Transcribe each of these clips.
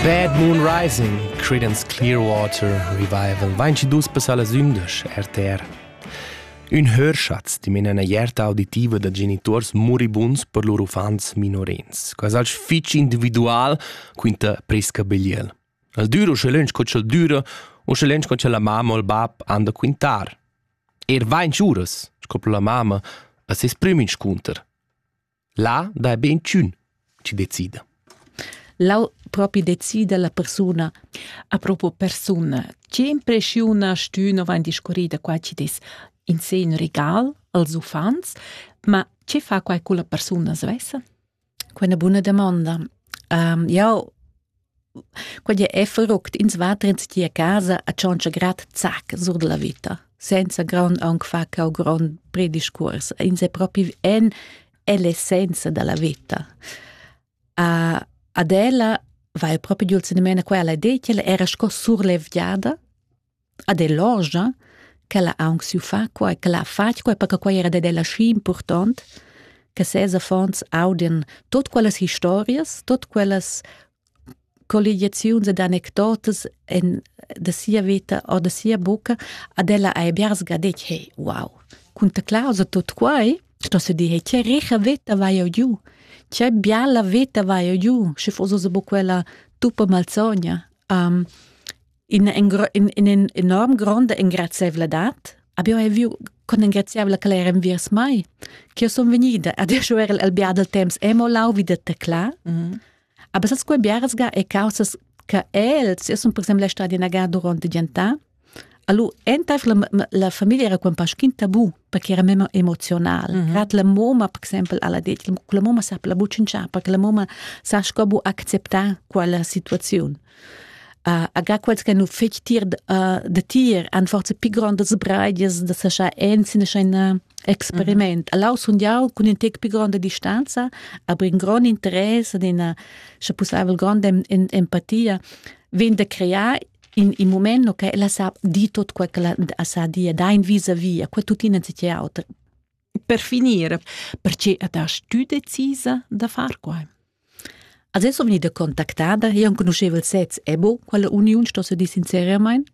Bad Moon Rising, Creedence Clearwater Revival, 22 passale sündes, RTR. Un hörschatz di mena jerta auditiva da genitors moribuns per loro fans minorens, quasi als fitch individual quinta presca begliel. Al duro se lunch co c'el dura o se lunch co c'è la mamma o il bab han da quintar. 20 uras, scopre la mamma, a ses primi scunter. Là da ben cun ci decida. Là proprio decide la persona. A propos persona, che impressiona stüna vain discorrida qua ci des in sé un regal als ufans, ma che fa qua con la persona svessa? Quella è una buona domanda. Quando è verrückt, ins vatrens di a casa a ciancia grat zac sur della vita, senza gran angfacca o gran prediscurs. Ins è proprio è l'essenza della vita. Adela vai proprio giulse di mena quella idea era sco surlevgiada adeloja che la anxiu fa qua che la fac qua perché qua era della sci important che sesa fons audien tot quelles historias tot quelles collegazioni ed anecdotes en de sia vita o de sia boca adela ai biars gadet hey wow kunta clausa tot qua sto se di hey che richa vita vai giù. C'è biala vita vai giù, se fosse so quella tuppa malsogna. In enorm grande ingrazevledat, abbiamo visto con ingrazevole che era in virs mai, che sono venuta, adesso era il bia del temps lau wieder tecla, aber das quei biarsga e causas che els, sono per esempio stati in agà durante gianta, allora, la famiglia era un po' tabù, perché era meno emozionale. La mamma, per esempio, alla detto, la mamma sa la buccia, perché la mamma sa scopo accettare quella situazione. Aga quels che non fece tir de tir, an forse più grande sbraies, da sa ein experiment. Allora, sono già con un più grande distanza, aber un grande interesse, una, se possibile, grande empatia, vende creare in momento che ella sa di tutto quello che la sa dire, da in vis-à-vis, quello tutti non si chiama. Per finire, perché adesso tu decisa da fare qua? Adesso sono venuta contattata, io non conoscevo il SEZ EBO, quella unione, sto a dire sinceramente.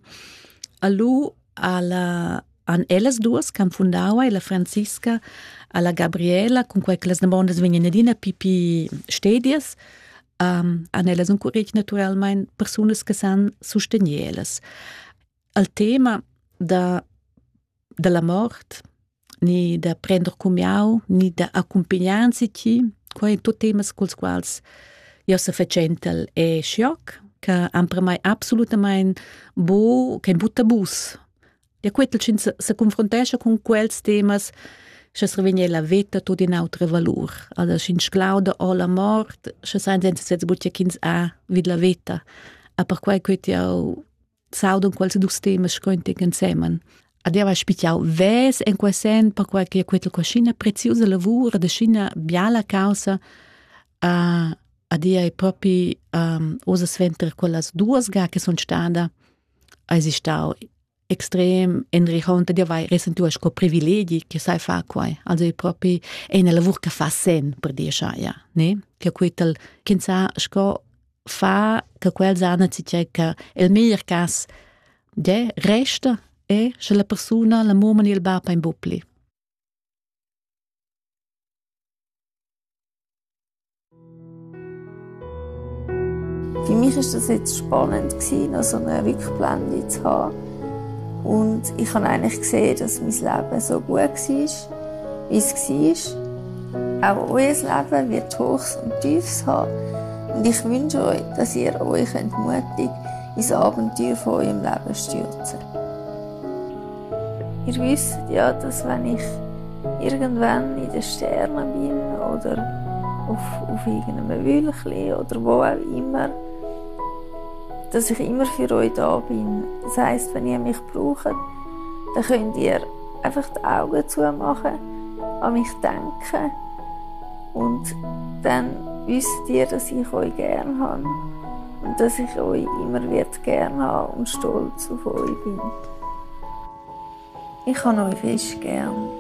Allora, an elles duas, che hanno fondato, la Francisca, la Gabriela, con quelle che le domande vengono di pipi stedias, anelles un correct naturalmente personas que san sostenielas. Il tema della mort, ni da prender comiau, ni da accompagnarsi ci, quei tutti temas con i quali io se facentel è shock, che han per mai assolutamente che butta bus. E quetel cin se confrontesce con quels temas, se srevegna la vita tot in altre valor. Allora, sin sclauda o la mort, se sain senza sez butja kins a vid la vita. A per quai quet jau saudan quels dus temas scointig insemen. Adia va spitiau ves en quai sen per quai che quetel qua scina preziosa lavur, da scina biala causa, adia è propi osa sventer quellas duas ga che son stada, esistau extrem enrichante di vai resentua sco privilegi che sai fa qua also è proprio è una lavoro che fa sen per dire ja ne che quetel kinsa sco fa che quel zana ci c'è che il miglior cas de resta è se la persona la mamma e il papà in bupli. Für mich ist das jetzt spannend gewesen, so eine Rückblende zu haben. Und ich habe eigentlich gesehen, dass mein Leben so gut war, wie es war. Auch euer Leben wird Hochs und Tiefs haben. Und ich wünsche euch, dass ihr euch mutig ins Abenteuer von eurem Leben stürzen. Ihr wisst ja, dass wenn ich irgendwann in den Sternen bin oder auf irgendeinem Wülchli oder wo auch immer, dass ich immer für euch da bin. Das heisst, wenn ihr mich braucht, dann könnt ihr einfach die Augen zumachen, an mich denken und dann wisst ihr, dass ich euch gern habe und dass ich euch immer gern haben und stolz auf euch bin. Ich habe euch fest gern.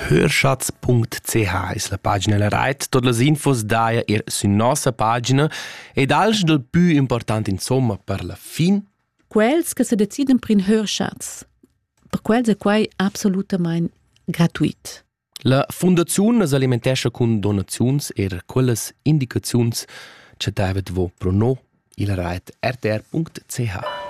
hörschatz.ch es la pagina la Reit. Tot las infos daia su nostra pagina ed alsch del più important insomma per la fin. Quels che se deciden per un Hörschatz, per quels è quai absolutament gratuit. La fundazione s'alimentescha con donaziuns e quelles indicaziuns che davet vo pro no il Reit rtr.ch.